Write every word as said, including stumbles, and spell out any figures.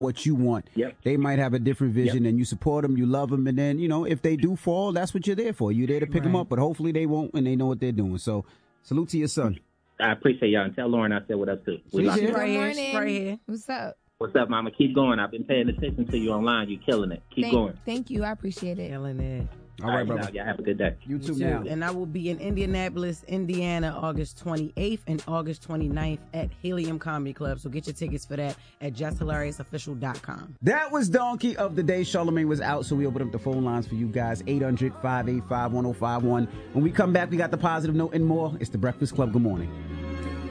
what you want. Yep. They might have a different vision, Yep. and you support them, you love them, and then, you know, if they do fall, that's what you're there for. You're there to pick them Right. up, but hopefully they won't, and they know what they're doing. So, salute to your son. I appreciate y'all. And tell Lauren I said what up, too. We She's locked here. in. Right here, morning. right here. What's up? What's up, Mama? Keep going. I've been paying attention to you online. You're killing it. Keep thank, going. Thank you. I appreciate it. Killing it. All right, y'all, brother. y'all have a good day. You too, Too. now. And I will be in Indianapolis, Indiana, August twenty-eighth and August twenty-ninth at Helium Comedy Club. So get your tickets for that at just hilarious official dot com. That was Donkey of the Day. Charlamagne was out, so we opened up the phone lines for you guys. eight hundred, five eight five, one oh five one. When we come back, we got the positive note and more. It's the Breakfast Club. Good morning.